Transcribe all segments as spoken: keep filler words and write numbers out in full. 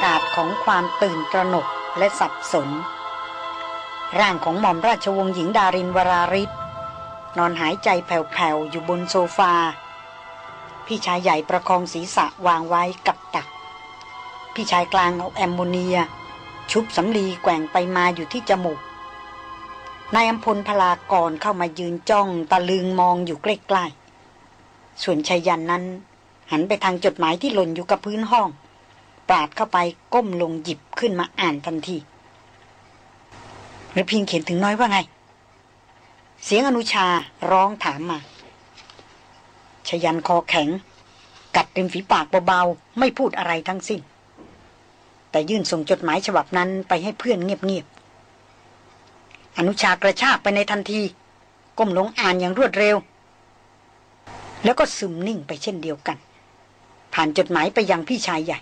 ากาศของความตื่นตระหนกและสับสนร่างของหม่อมราชวงศ์หญิงดารินวราริศนอนหายใจแผ่วๆอยู่บนโซฟาพี่ชายใหญ่ประคองศีรษะวางไว้กับตักพี่ชายกลางเอาแอมโมเนียชุบสำลีแกว่งไปมาอยู่ที่จมูกนายอัมพลพลากรเข้ามายืนจ้องตะลึงมองอยู่ใกล้ๆส่วนชายันนั้นหันไปทางจดหมายที่หล่นอยู่กับพื้นห้องปาดเข้าไปก้มลงหยิบขึ้นมาอ่านทันทีหรือพิงเขียนถึงน้อยว่าไงเสียงอนุชาร้องถามมาชยันคอแข็งกัดริมฝีปากเบาๆไม่พูดอะไรทั้งสิ้นแต่ยื่นส่งจดหมายฉบับนั้นไปให้เพื่อนเงียบๆอนุชากระชากไปในทันทีก้มลงอ่านอย่างรวดเร็วแล้วก็ซึมนิ่งไปเช่นเดียวกันผ่านจดหมายไปยังพี่ชายใหญ่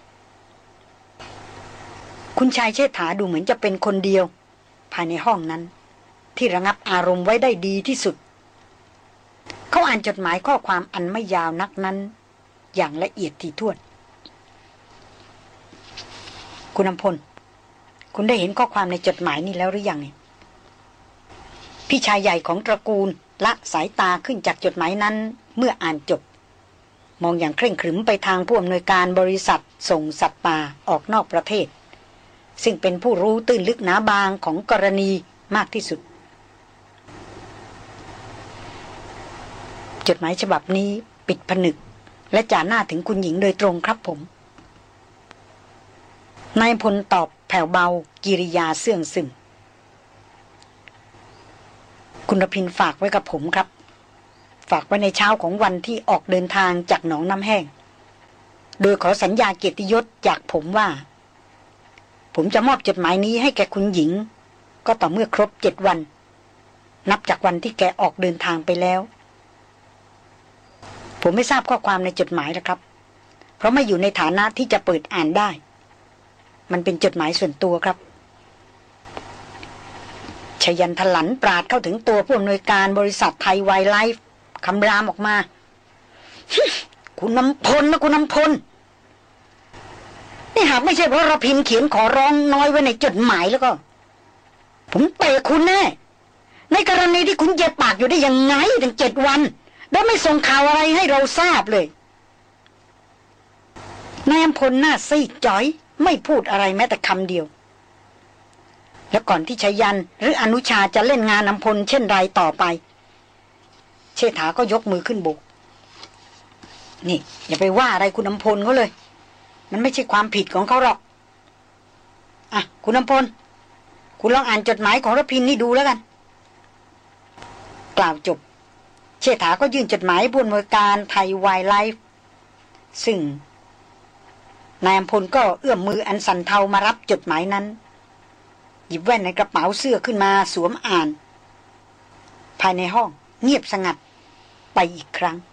คุณชายเชษฐาดูเหมือนจะเป็นคนเดียวภายในห้องนั้นที่ระงับอารมณ์ไว้ได้ดีที่สุดเขาอ่านจดหมายข้อความอันไม่ยาวนักนั้นอย่างละเอียดถี่ถ้วนคุณอำพลคุณได้เห็นข้อความในจดหมายนี้แล้วหรือยังเนี่ยพี่ชายใหญ่ของตระกูลละสายตาขึ้นจากจดหมายนั้นเมื่ออ่านจบมองอย่างเคร่งขรึมไปทางผู้อำนวยการบริษัทส่งสัตว์ป่าออกนอกประเทศซึ่งเป็นผู้รู้ตื้นลึกหนาบางของกรณีมากที่สุดจดหมายฉบับนี้ปิดผนึกและจ่าหน้าถึงคุณหญิงโดยตรงครับผมนายพลตอบแผ่วเบากิริยาเสื่องซึมคุณรพินฝากไว้กับผมครับฝากไว้ในเช้าของวันที่ออกเดินทางจากหนองน้ำแห้งโดยขอสัญญาเกียรติยศจากผมว่าผมจะมอบจดหมายนี้ให้แก่คุณหญิงก็ต่อเมื่อครบเจ็ดวันนับจากวันที่แกออกเดินทางไปแล้วผมไม่ทราบข้อความในจดหมายแล้วครับเพราะไม่อยู่ในฐานะที่จะเปิดอ่านได้มันเป็นจดหมายส่วนตัวครับชยันทลันปราดเข้าถึงตัวผู้อำนวยการบริษัทไทยไวล์ไลฟ์คำรามออกมาคุณน้ำพลนะคุณน้ำพลนี่หากไม่ใช่เพราะเราพิมพ์เขียนขอร้องน้อยไว้ในจดหมายแล้วก็ผมเตะคุณแน่ในกรณีที่คุณเย็บปากอยู่ได้ยังไงถึงเจ็ดวันแล้วไม่ส่งข่าวอะไรให้เราทราบเลยนายอำพลหน้าซีดจ้อยไม่พูดอะไรแม้แต่คำเดียวแล้วก่อนที่ชยันหรืออนุชาจะเล่นงานอำพลเช่นไรต่อไปเชษฐาก็ยกมือขึ้นโบกนี่อย่าไปว่าอะไรคุณอำพลเขาเลยมันไม่ใช่ความผิดของเขาหรอกอ่ะคุณอำพลคุณลองอ่านจดหมายของรพินนี่ดูแล้วกันกล่าวจบเชษฐาก็ยื่นจดหมายผู้อำนวยการไทยไวล์ไลฟ์ซึ่งนายอำพลก็เอื้อมมืออันสั่นเทามารับจดหมายนั้นหยิบแว่นในกระเป๋าเสื้อขึ้นมาสวมอ่านภายในห้องเงียบสงัดไปอีกครั้ง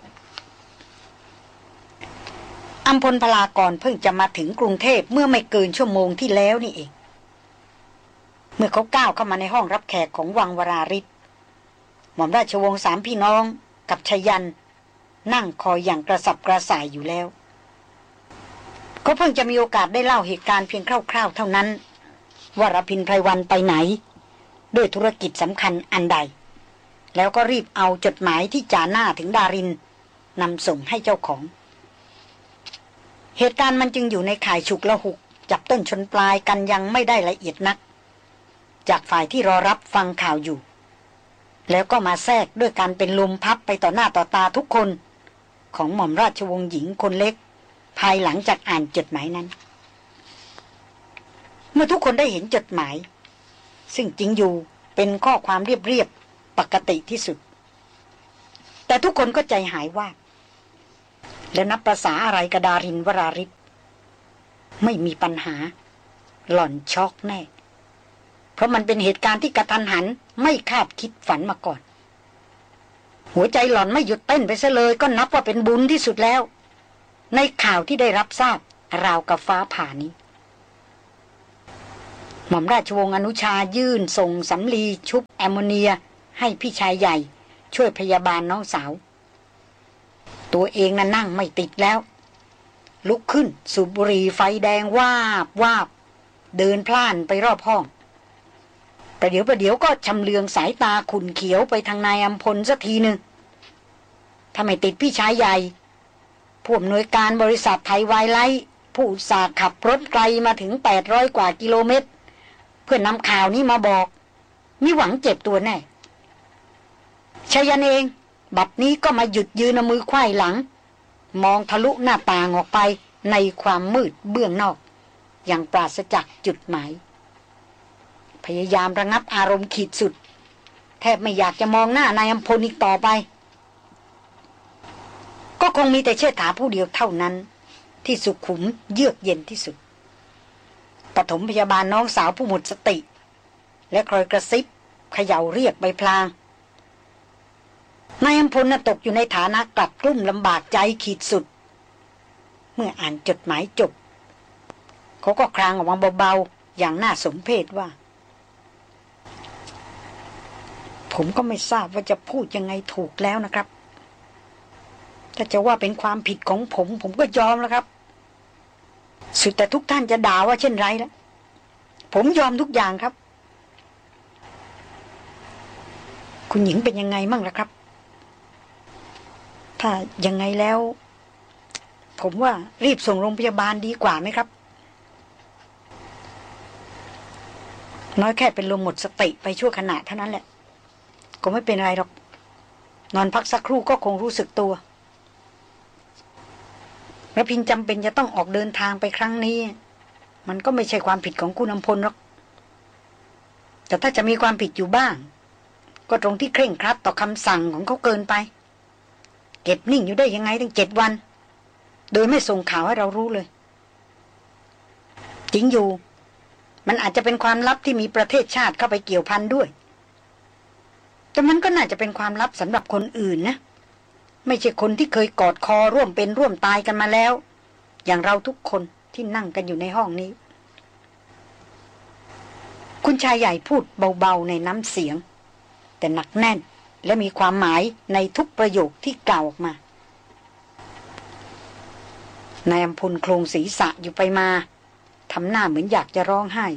อัมพลพลากรเพิ่งจะมาถึงกรุงเทพเมื่อไม่เกินชั่วโมงที่แล้วนี่เองเมื่อเขาก้าวเข้ามาในห้องรับแขกของวังวราริศหม่อมราชวงศ์สามพี่น้องกับชยันนั่งคอยอย่างกระสับกระส่ายอยู่แล้วเขาเพิ่งจะมีโอกาสได้เล่าเหตุการณ์เพียงคร่าวๆเท่านั้นว่ารพินไพรวันไปไหนด้วยธุรกิจสำคัญอันใดแล้วก็รีบเอาจดหมายที่จ่าหน้าถึงดารินนำส่งให้เจ้าของเหตุการณ์มันจึงอยู่ในข่ายฉุกละหุกจับต้นชนปลายกันยังไม่ได้ละเอียดนักจากฝ่ายที่รอรับฟังข่าวอยู่แล้วก็มาแทรกด้วยการเป็นลมพับไปต่อหน้าต่อตาทุกคนของหม่อมราชวงศ์หญิงคนเล็กภายหลังจากอ่านจดหมายนั้นเมื่อทุกคนได้เห็นจดหมายซึ่งจริงอยู่เป็นข้อความเรียบๆปกติที่สุดแต่ทุกคนก็ใจหายว่าแล้วนับประสาอะไรกระดารินวราริศไม่มีปัญหาหล่อนช็อกแน่เพราะมันเป็นเหตุการณ์ที่กระทันหันไม่คาดคิดฝันมาก่อนหัวใจหล่อนไม่หยุดเต้นไปซะเลยก็นับว่าเป็นบุญที่สุดแล้วในข่าวที่ได้รับทราบราวกับฟ้าผ่านี้หม่อมราชวงศ์อนุชายื่นส่งสำลีชุบแอมโมเนียให้พี่ชายใหญ่ช่วยพยาบาลน้องสาวตัวเองน่ะนั่งไม่ติดแล้วลุกขึ้นสูบบุหรี่ไฟแดงวาบวาบเดินพล่านไปรอบห้องประเดี๋ยวประเดี๋ยวก็ชำเลืองสายตาขุ่นเขียวไปทางนายอัมพลสักทีหนึ่งถ้าไม่ติดพี่ชายใหญ่ผู้อำนวยการบริษัทไทยไวไลท์ผู้อุตส่าห์ขับรถไกลมาถึงแปดร้อยกว่ากิโลเมตรเพื่อนนำข่าวนี้มาบอกมิหวังเจ็บตัวแน่ชยันเองบัดนี้ก็มาหยุดยืนเอามือไขว้หลังมองทะลุหน้าต่างออกไปในความมืดเบื้องนอกอย่างปราศจากจุดหมายพยายามระงับอารมณ์ขีดสุดแทบไม่อยากจะมองหน้านายอัมพลอีกต่อไปก็คงมีแต่เชษฐาผู้เดียวเท่านั้นที่สุขุมเยือกเย็นที่สุดปฐมพยาบาลน้องสาวผู้หมดสติและคอยกระซิบเขย่าเรียกใบพลางนายอัมพลน่ะตกอยู่ในฐานะกลัดกลุ้มลำบากใจขีดสุดเมื่ออ่านจดหมายจบเขาก็ครางออกมาเบาๆอย่างน่าสมเพชว่าผมก็ไม่ทราบว่าจะพูดยังไงถูกแล้วนะครับถ้าจะว่าเป็นความผิดของผมผมก็ยอมแล้วครับสุดแต่ทุกท่านจะด่าว่าเช่นไรแล้วผมยอมทุกอย่างครับคุณหญิงเป็นยังไงมั่งล่ะครับถ้ายังไงแล้วผมว่ารีบส่งโรงพยาบาลดีกว่าไหมครับน้อยแค่เป็นลมหมดสติไปชั่วขณะเท่านั้นแหละก็ไม่เป็นไรหรอกนอนพักสักครู่ก็คงรู้สึกตัวระพินจำเป็นจะต้องออกเดินทางไปครั้งนี้มันก็ไม่ใช่ความผิดของคุณอำพลหรอกแต่ถ้าจะมีความผิดอยู่บ้างก็ตรงที่เคร่งครัดต่อคำสั่งของเขาเกินไปเก็บนิ่งอยู่ได้ยังไงตั้งเจ็ดวันโดยไม่ส่งข่าวให้เรารู้เลยจริงอยู่มันอาจจะเป็นความลับที่มีประเทศชาติเข้าไปเกี่ยวพันด้วยแต่มันก็น่าจะเป็นความลับสำหรับคนอื่นนะไม่ใช่คนที่เคยกอดคอร่วมเป็นร่วมตายกันมาแล้วอย่างเราทุกคนที่นั่งกันอยู่ในห้องนี้คุณชายใหญ่พูดเบาๆในน้ำเสียงแต่หนักแน่นและมีความหมายในทุกประโยคที่กล่าวออกมานายอำพลโครงศีรษะอยู่ไปมาทำหน้าเหมือนอยากจะร้องไห้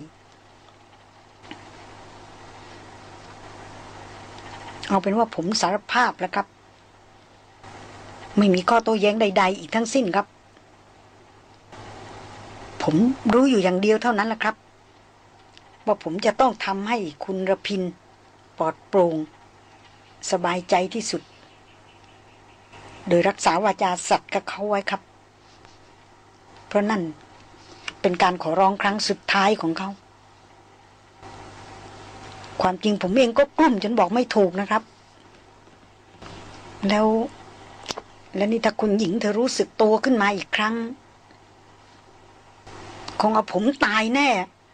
เอาเป็นว่าผมสารภาพแล้วครับไม่มีข้อโต้แย้งใดๆอีกทั้งสิ้นครับผมรู้อยู่อย่างเดียวเท่านั้นแหละครับว่าผมจะต้องทำให้คุณระพินปลอดโปร่งสบายใจที่สุดโดยรักษาวาจาสัตย์กับเขาไว้ครับเพราะนั่นเป็นการขอร้องครั้งสุดท้ายของเขาความจริงผมเองก็กลุ้มจนบอกไม่ถูกนะครับแล้วและนี่ถ้าคุณหญิงเธอรู้สึกตัวขึ้นมาอีกครั้งคงเอาผมตายแน่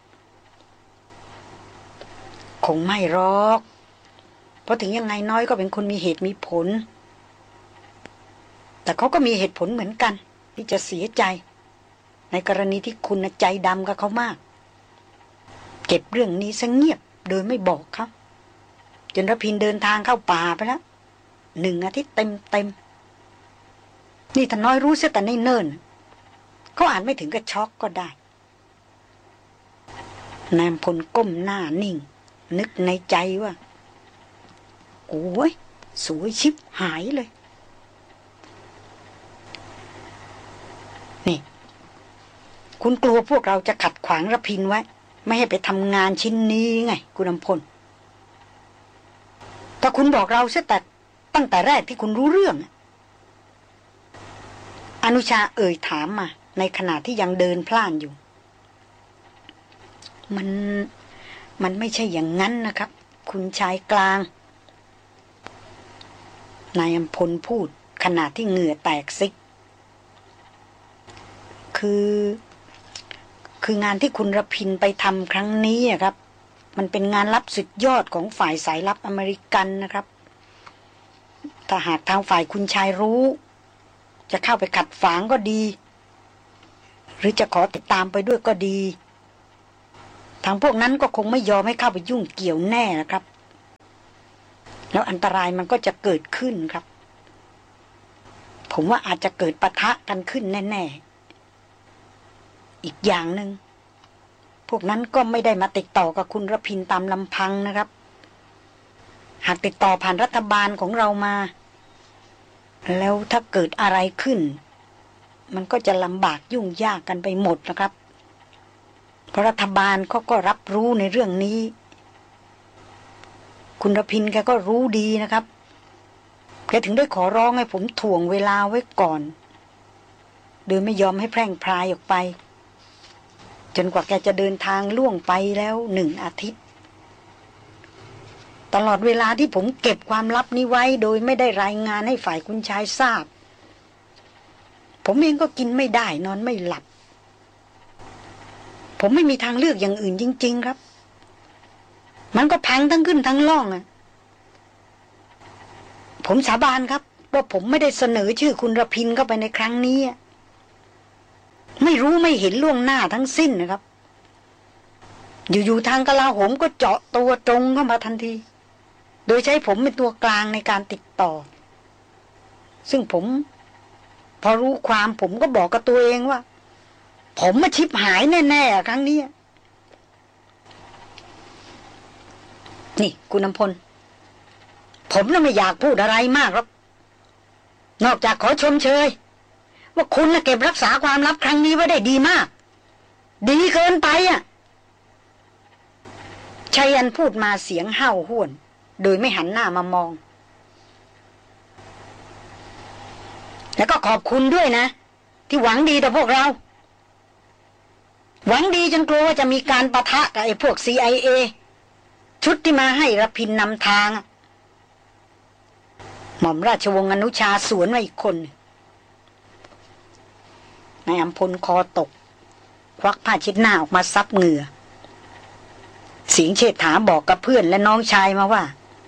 คงไม่หรอกเพราะถึงยังไงน้อยก็เป็นคนมีเหตุมีผลแต่เขาก็มีเหตุผลเหมือนกันที่จะเสียใจในกรณีที่คุณใจดำกับเขามากเก็บเรื่องนี้ซะเงียบโดยไม่บอกเขาจนระพินเดินทางเข้าป่าไปแล้วหนึ่งอาทิตย์เต็มเต็มนี่ถ้าน้อยรู้เสียแต่ในเนิ่นเขาอาจไม่ถึงกับช็อกก็ได้นายพลก้มหน้านิ่งนึกในใจว่าโอ้ยสวยชิบหายเลยนี่คุณกลัวพวกเราจะขัดขวางระพินไว้ไม่ให้ไปทำงานชิ้นนี้ไงคุณอำพลถ้าคุณบอกเราเสียแต่ตั้งแต่แรกที่คุณรู้เรื่องอนุชาเอ่ยถามมาในขณะที่ยังเดินพล่านอยู่มันมันไม่ใช่อย่างนั้นนะครับคุณชายกลางนายอำพลพูดขณะที่เหงื่อแตกซิกคือคืองานที่คุณระพินไปทำครั้งนี้ครับมันเป็นงานลับสุดยอดของฝ่ายสายลับอเมริกันนะครับถ้าหากทางฝ่ายคุณชายรู้จะเข้าไปขัดฝางก็ดีหรือจะขอติดตามไปด้วยก็ดีทางพวกนั้นก็คงไม่ยอมให้เข้าไปยุ่งเกี่ยวแน่นะครับแล้วอันตรายมันก็จะเกิดขึ้นครับผมว่าอาจจะเกิดปะทะกันขึ้นแน่อีกอย่างหนึ่งพวกนั้นก็ไม่ได้มาติดต่อกับคุณระพินตามลำพังนะครับหากติดต่อผ่านรัฐบาลของเรามาแล้วถ้าเกิดอะไรขึ้นมันก็จะลำบากยุ่งยากกันไปหมดนะครับเพราะรัฐบาลเขาก็รับรู้ในเรื่องนี้คุณระพินแกก็รู้ดีนะครับแกถึงได้ขอร้องให้ผมถ่วงเวลาไว้ก่อนโดยไม่ยอมให้แพร่งพรายออกไปจนกว่าแกจะเดินทางล่วงไปแล้วหนึ่งอาทิตย์ตลอดเวลาที่ผมเก็บความลับนี้ไว้โดยไม่ได้รายงานให้ฝ่ายคุณชายทราบผมเองก็กินไม่ได้นอนไม่หลับผมไม่มีทางเลือกอย่างอื่นจริงๆครับมันก็พังทั้งขึ้นทั้งล่องอ่ะผมสาบานครับว่าผมไม่ได้เสนอชื่อคุณระพินเข้าไปในครั้งนี้ไม่รู้ไม่เห็นล่วงหน้าทั้งสิ้นนะครับอยู่ๆทางกลาโหมก็เจาะตัวตรงเข้ามาทันทีโดยใช้ผมเป็นตัวกลางในการติดต่อซึ่งผมพอรู้ความผมก็บอกกับตัวเองว่าผมมาชิบหายแน่ๆครั้งนี้นี่คุณน้ำพลผมน่ะไม่อยากพูดอะไรมากหรอกนอกจากขอชมเชยว่าคุณน่ะเก็บรักษาความลับครั้งนี้ไว้ได้ดีมากดีเกินไปอ่ะชัยยันพูดมาเสียงห้าวห้วนโดยไม่หันหน้ามามองแล้วก็ขอบคุณด้วยนะที่หวังดีต่อพวกเราหวังดีจนกลัวว่าจะมีการปะทะกับไอ้พวก ซี ไอ เอ ชุดที่มาให้ระพินนำทางหม่อมราชวงศ์อนุชาสวนมาอีกคนนายอำพลคอตกควักผ้าเช็ดหน้าออกมาซับเหงื่อเสียงเชษฐาบอกกับเพื่อนและน้องชายมาว่า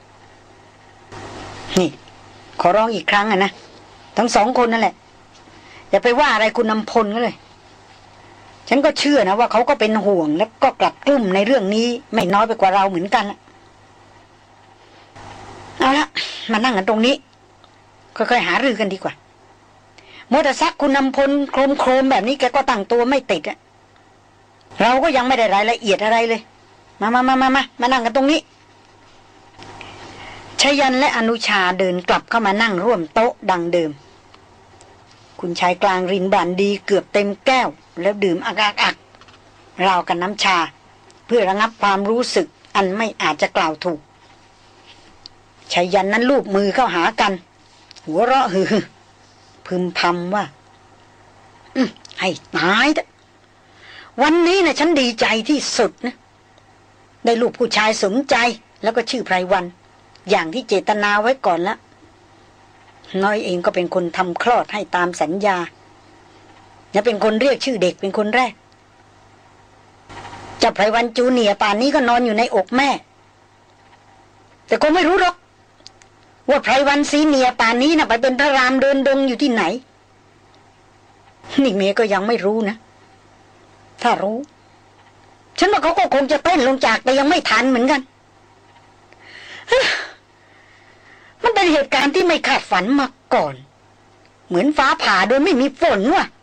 นี่ขอร้องอีกครั้งอะนะทั้งสองคนนั่นแหละอย่าไปว่าอะไรคุณอำพลก็เลยฉันก็เชื่อนะว่าเขาก็เป็นห่วงและก็กลัดกลุ้มในเรื่องนี้ไม่น้อยไปกว่าเราเหมือนกันเอาละมานั่งกันตรงนี้ค่อยๆหารือกันดีกว่ามัวแต่ซักคุณอำพลโครมโครมแบบนี้แกก็ตั้งตัวไม่ติดอะเราก็ยังไม่ได้รายละเอียดอะไรเลยมามามามามามานั่งกันตรงนี้ชยันและอนุชาเดินกลับเข้ามานั่งร่วมโต๊ะดังเดิมคุณชายกลางรินบานดีเกือบเต็มแก้วแล้วดื่มอักอักอักราวกันน้ำชาเพื่อระงับความรู้สึกอันไม่อาจจะกล่าวถูกชายันนั้นลูบมือเข้าหากันหัวเราะฮือพึมพำว่าอืมให้ตายเถอะวันนี้นะฉันดีใจที่สุดนะได้ลูกผู้ชายสมใจแล้วก็ชื่อไพรวันอย่างที่เจตนาไว้ก่อนละน้อยเองก็เป็นคนทำคลอดให้ตามสัญญาและเป็นคนเรียกชื่อเด็กเป็นคนแรกเจ้าไพรวันจูเนียร์ป่านนี้ก็นอนอยู่ในอกแม่แต่ก็ไม่รู้หรอกว่าไพรวันซีเนียร์ป่านนี้น่ะไปเป็นพระรามเดินดงอยู่ที่ไหนนี่เมย์ก็ยังไม่รู้นะถ้ารู้ฉันว่าเขาก็คงจะเต้นลงจากแต่ยังไม่ทันเหมือนกันมันเป็นเหตุการณ์ที่ไม่คาดฝันมาก่อนเหมือนฟ้าผ่าโดยไม่มีฝนว่ะ